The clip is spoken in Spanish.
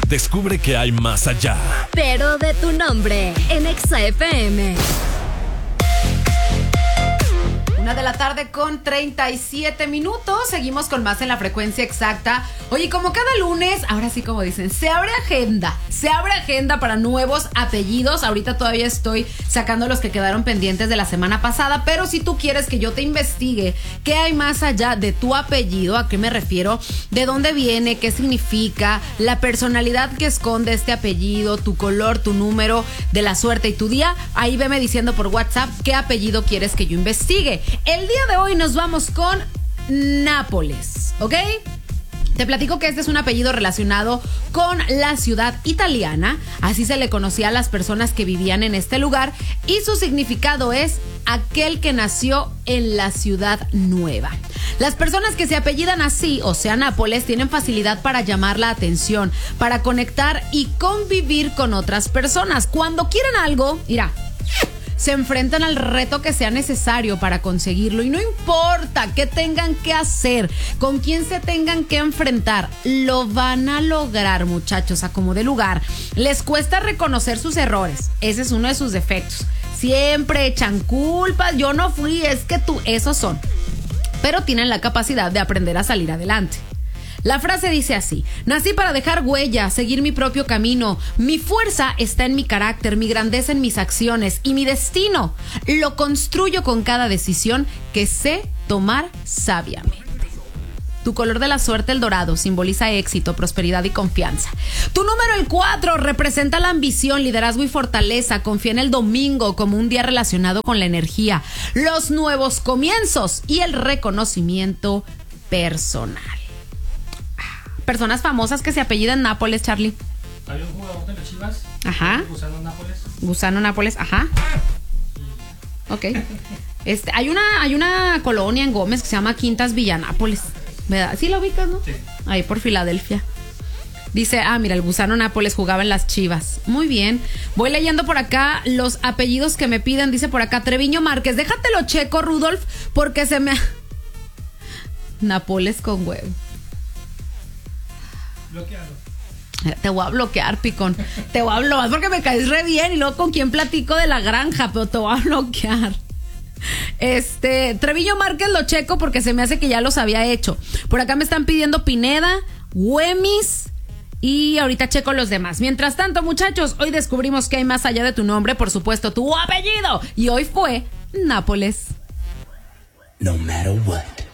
Descubre que hay más allá. Pero de tu nombre, en Exa FM. 1:37 a.m. Seguimos con más en la frecuencia exacta. Oye, como cada lunes, ahora sí, como dicen, se abre agenda para nuevos apellidos. Ahorita todavía estoy sacando los que quedaron pendientes de la semana pasada, pero si tú quieres que yo te investigue qué hay más allá de tu apellido, ¿a qué me refiero? ¿De dónde viene? ¿Qué significa? La personalidad que esconde este apellido, tu color, tu número de la suerte y tu día. Ahí veme diciendo por WhatsApp qué apellido quieres que yo investigue. El día de hoy nos vamos con Nápoles, ¿ok? Te platico que este es un apellido relacionado con la ciudad italiana. Así se le conocía a las personas que vivían en este lugar. Y su significado es aquel que nació en la ciudad nueva. Las personas que se apellidan así, o sea Nápoles, tienen facilidad para llamar la atención, para conectar y convivir con otras personas. Cuando quieren algo, mira, se enfrentan al reto que sea necesario para conseguirlo y no importa qué tengan que hacer, con quién se tengan que enfrentar, lo van a lograr, muchachos, a como de lugar. Les cuesta reconocer sus errores, ese es uno de sus defectos. Siempre echan culpas, yo no fui, es que tú, esos son. Pero tienen la capacidad de aprender a salir adelante. La frase dice así: nací para dejar huella, seguir mi propio camino. Mi fuerza está en mi carácter, mi grandeza en mis acciones y mi destino lo construyo con cada decisión que sé tomar sabiamente. Tu color de la suerte, el dorado, simboliza éxito, prosperidad y confianza. Tu número, el 4, representa la ambición, liderazgo y fortaleza. Confía en el domingo como un día relacionado con la energía, los nuevos comienzos y el reconocimiento personal. Personas famosas que se apellidan Nápoles, Charlie. Hay un jugador de las Chivas. Ajá. Gusano Nápoles. Gusano Nápoles, ajá. Ok. Hay una colonia en Gómez que se llama Quintas Villanápoles. ¿Verdad? ¿Sí la ubicas, no? Sí. Ahí por Filadelfia. Dice, mira, el Gusano Nápoles jugaba en las Chivas. Muy bien. Voy leyendo por acá los apellidos que me piden. Dice por acá, Treviño Márquez. Déjatelo checo, Rudolf, porque se me... Nápoles con huevo. Bloqueado. Te voy a bloquear, Picón. Te voy a bloquear porque me caes re bien. Y luego con quién platico de la granja, pero te voy a bloquear. Treviño Márquez lo checo porque se me hace que ya los había hecho. Por acá me están pidiendo Pineda, Güemes y ahorita checo los demás. Mientras tanto, muchachos, hoy descubrimos que hay más allá de tu nombre, por supuesto, tu apellido. Y hoy fue Nápoles. No matter what.